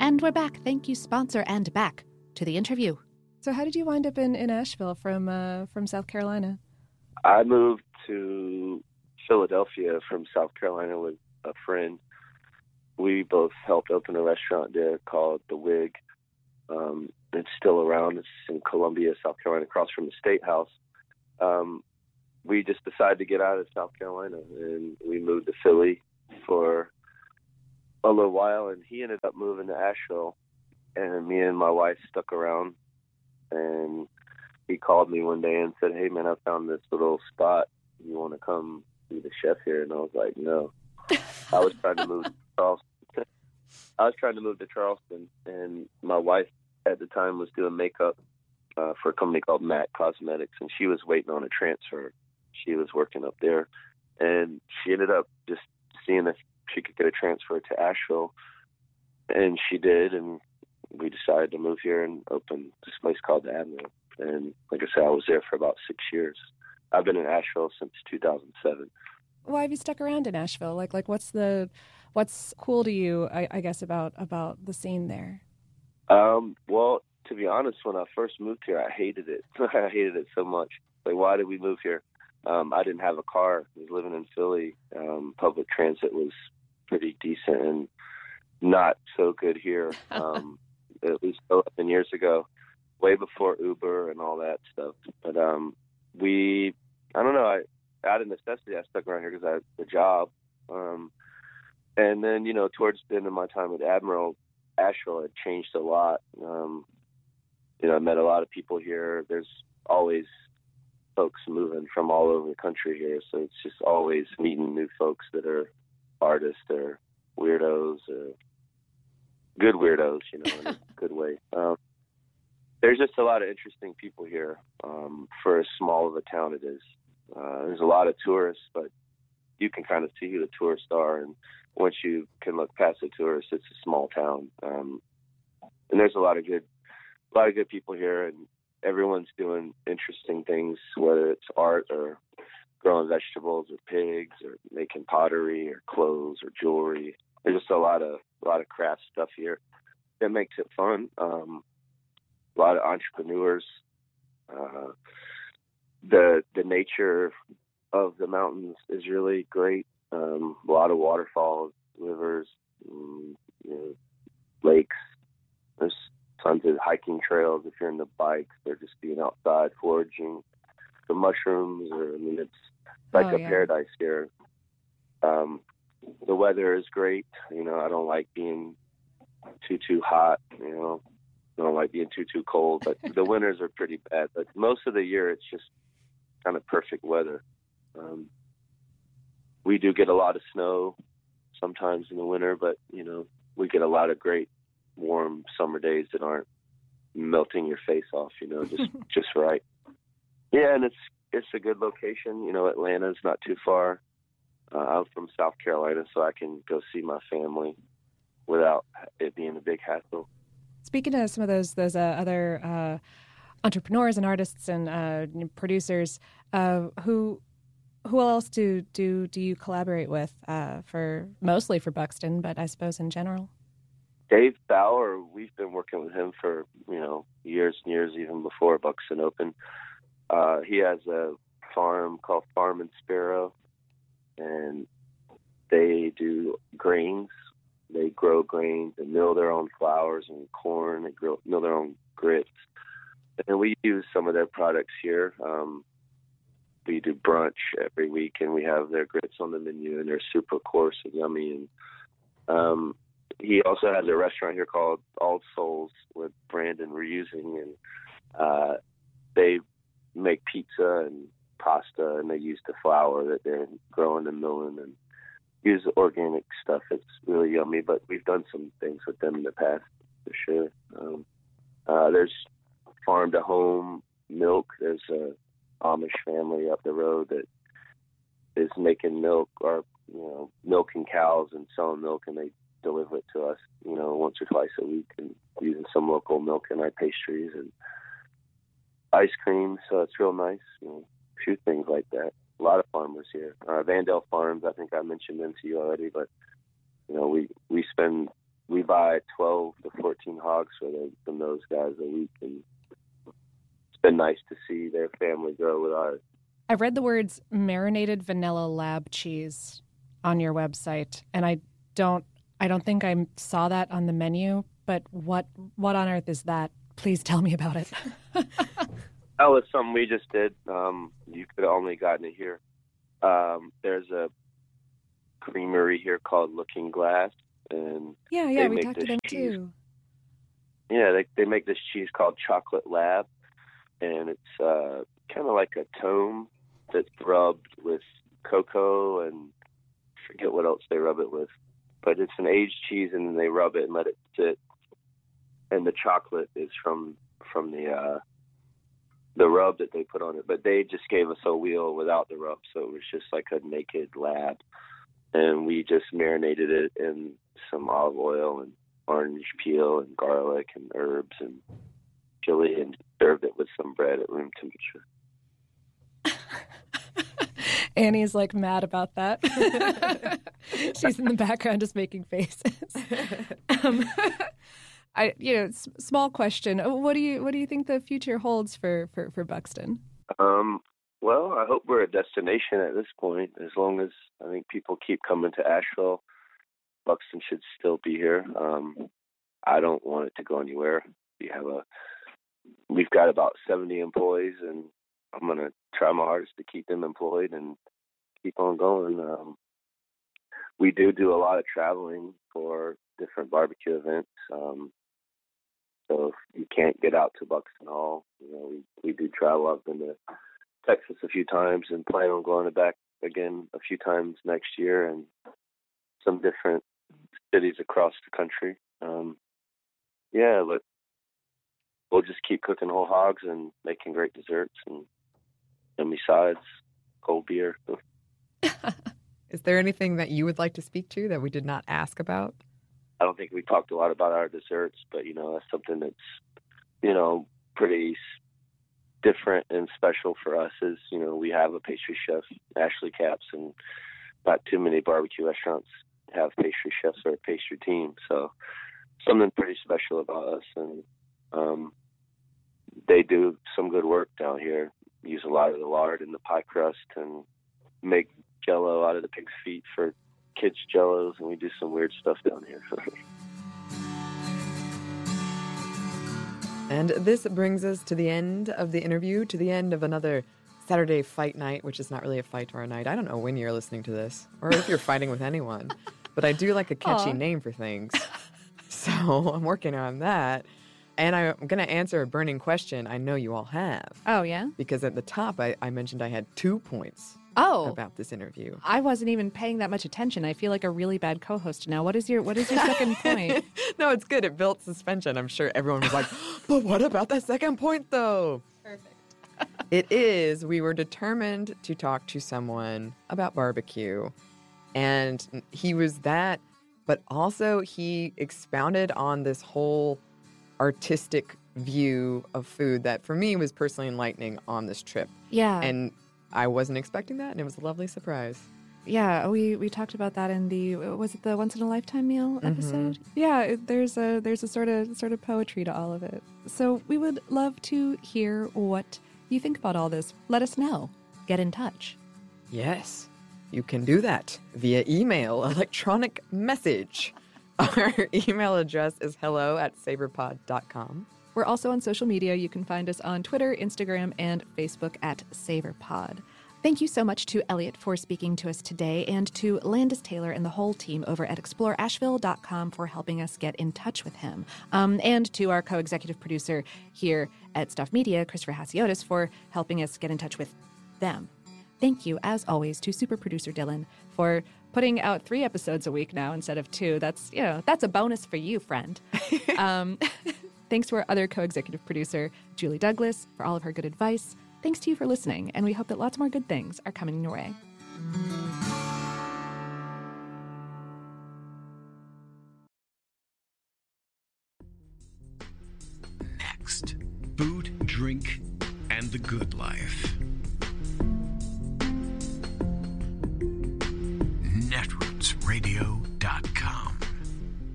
And we're back. Thank you, sponsor, and back to the interview. So how did you wind up in Asheville from South Carolina? I moved to Philadelphia from South Carolina with a friend. We both helped open a restaurant there called The Wig. It's still around. It's in Columbia, South Carolina, across from the State House. We just decided to get out of South Carolina, and we moved to Philly for a little while, and he ended up moving to Asheville, and me and my wife stuck around, and he called me one day and said, "Hey, man, I found this little spot. You want to come be the chef here?" And I was like, no. I was trying to move to Charleston. And my wife at the time was doing makeup for a company called MAC Cosmetics, and she was waiting on a transfer. She was working up there, and she ended up just seeing if she could get a transfer to Asheville, and she did, and we decided to move here and open this place called the Admiral. And like I said, I was there for about 6 years. I've been in Asheville since 2007. Why have you stuck around in Asheville? Like what's cool to you, I guess, about the scene there? Well, to be honest, when I first moved here, I hated it. I hated it so much. Like, why did we move here? I didn't have a car. I was living in Philly. Public transit was pretty decent and not so good here, at least 11 years ago, way before Uber and all that stuff. But I don't know, out of necessity, I stuck around here because I had the job. And then, towards the end of my time at Admiral, Asheville had changed a lot. I met a lot of people here. There's always folks moving from all over the country here, so it's just always meeting new folks that are artists or weirdos or good weirdos, in a good way. There's just a lot of interesting people here for as small of a town it is. There's a lot of tourists, but you can kind of see who the tourists are, and once you can look past the tourists, it's a small town. And there's a lot of good people here, and everyone's doing interesting things, whether it's art or growing vegetables or pigs or making pottery or clothes or jewelry. There's just a lot of craft stuff here that makes it fun. A lot of entrepreneurs. The nature of the mountains is really great. A lot of waterfalls, rivers, lakes. There's tons of hiking trails. If you're into bikes, they're just being outside foraging the mushrooms. It's like a paradise here. The weather is great. I don't like being too hot. I don't like being too cold. But the winters are pretty bad. But most of the year, it's just kind of perfect weather. We do get a lot of snow sometimes in the winter, but we get a lot of great warm summer days that aren't melting your face off, just right. Yeah, and it's a good location. Atlanta's not too far. I'm from South Carolina, so I can go see my family without it being a big hassle. Speaking of some of those other entrepreneurs and artists and producers, who else do you collaborate with mostly for Buxton, but I suppose in general? Dave Bauer, we've been working with him for years and years, even before Buxton opened. He has a farm called Farm and Sparrow, and they do grains. They grow grains and mill their own flours and corn. They mill their own grits. And we use some of their products here. We do brunch every week, and we have their grits on the menu, and they're super coarse and yummy. And he also has a restaurant here called All Souls with Brandon Reusing, and they make pizza and pasta, and they use the flour that they're growing and milling and use organic stuff. It's really yummy, but we've done some things with them in the past, for sure. There's farm to home milk. There's a Amish family up the road that is making milk, or milking cows and selling milk, and they deliver it to us once or twice a week, and using some local milk in our pastries and ice cream. So it's real nice. A few things like that. A lot of farmers here. Vandale Farms, I think I mentioned them to you already, but we buy 12 to hogs from those guys a week, and it's been nice to see their family grow with ours. I read the words marinated vanilla lab cheese on your website, and I don't think I saw that on the menu, but what on earth is that? Please tell me about it. That was something we just did. You could have only gotten it here. There's a creamery here called Looking Glass, and yeah, we talked to them cheese. too. Yeah, they make this cheese called Chocolate Lab, and it's kind of like a tome that's rubbed with cocoa, and I forget what else they rub it with. But it's an aged cheese, and then they rub it and let it sit. And the chocolate is from the rub that they put on it. But they just gave us a wheel without the rub, so it was just like a naked lab. And we just marinated it in some olive oil and orange peel and garlic and herbs and chili, and served it with some bread at room temperature. Annie's like mad about that. She's in the background just making faces. Small question. What do you think the future holds for Buxton? Well, I hope we're a destination at this point. As long as I think people keep coming to Asheville, Buxton should still be here. I don't want it to go anywhere. We've got about 70 employees, and I'm going to try my hardest to keep them employed and keep on going. We do a lot of traveling for different barbecue events. So if you can't get out to Buxton Hall, we do travel. I've been to Texas a few times and plan on going back again a few times next year, and some different cities across the country. But we'll just keep cooking whole hogs and making great desserts, and besides, cold beer. Is there anything that you would like to speak to that we did not ask about? I don't think we talked a lot about our desserts, but, that's something that's, pretty different and special for us is, we have a pastry chef, Ashley Capps, and not too many barbecue restaurants have pastry chefs or a pastry team. So something pretty special about us. And they do some good work down here, use a lot of the lard in the pie crust and make Jell-O out of the pig's feet for kids' Jell-Os, and we do some weird stuff down here. And this brings us to the end of the interview, to the end of another Saturday fight night, which is not really a fight or a night. I don't know when you're listening to this, or if you're fighting with anyone, but I do like a catchy name for things. So I'm working on that. And I'm going to answer a burning question I know you all have. Oh, yeah? Because at the top, I mentioned I had 2 points about this interview. I wasn't even paying that much attention. I feel like a really bad co-host now. What is your second point? No, it's good. It built suspension. I'm sure everyone was like, but what about that second point, though? Perfect. It is, we were determined to talk to someone about barbecue. And he was that, but also he expounded on this whole artistic view of food that for me was personally enlightening on this trip. Yeah. And I wasn't expecting that, and it was a lovely surprise. Yeah, we talked about that in was it the Once in a Lifetime meal episode? Yeah, there's a sort of poetry to all of it. So we would love to hear what you think about all this. Let us know. Get in touch. Yes, you can do that via email, electronic message. Our email address is hello@savorpod.com. We're also on social media. You can find us on Twitter, Instagram, and Facebook at SavorPod. Thank you so much to Elliot for speaking to us today, and to Landis Taylor and the whole team over at exploreasheville.com for helping us get in touch with him. And to our co-executive producer here at Stuff Media, Christopher Hasiotis, for helping us get in touch with them. Thank you, as always, to super producer Dylan for putting out 3 episodes a week now instead of 2. That's a bonus for you, friend. Thanks to our other co-executive producer, Julie Douglas, for all of her good advice. Thanks to you for listening, and we hope that lots more good things are coming your way. Next, food, drink, and the good life.